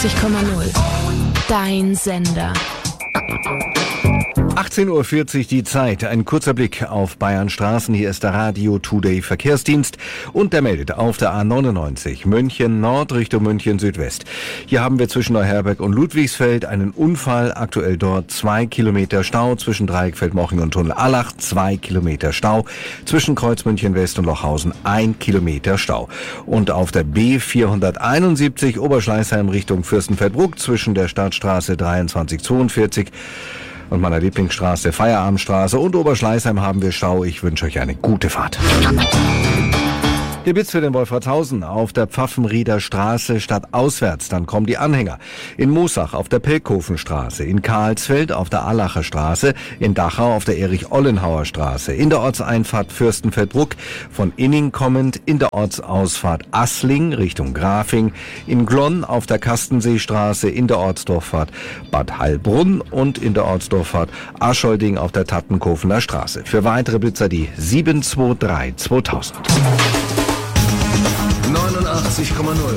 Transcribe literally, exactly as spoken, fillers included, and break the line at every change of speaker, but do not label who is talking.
neunundachtzig Komma null. Dein Sender.
achtzehn Uhr vierzig die Zeit. Ein kurzer Blick auf Bayern Straßen. Hier ist der Radio Today Verkehrsdienst und der meldet auf der A neunundneunzig München Nord Richtung München Südwest. Hier haben wir zwischen Neuherberg und Ludwigsfeld einen Unfall. Aktuell dort zwei Kilometer Stau zwischen Dreieckfeld-Moching und Tunnel Allach. Zwei Kilometer Stau zwischen Kreuz München West und Lochhausen. Ein Kilometer Stau. Und auf der B vierhunderteinundsiebzig Oberschleißheim Richtung Fürstenfeldbruck zwischen der Stadtstraße dreiundzwanzig zweiundvierzig und meiner Lieblingsstraße, Feierabendstraße und Oberschleißheim haben wir Stau. Ich wünsche euch eine gute Fahrt. Gebitz für den Wolfratshausen auf der Pfaffenrieder Straße stadtauswärts. Dann kommen die Anhänger. In Moosach auf der Pelkhofenstraße, in Karlsfeld auf der Allacher Straße, in Dachau auf der Erich-Ollenhauer Straße, in der Ortseinfahrt Fürstenfeldbruck, von Inning kommend in der Ortsausfahrt Assling Richtung Grafing, in Glonn auf der Kastenseestraße, in der Ortsdurchfahrt Bad Heilbrunn und in der Ortsdurchfahrt Ascheuding auf der Tattenkofener Straße. Für weitere Blitzer die sieben zwei drei zweitausend.
neunundachtzig Komma null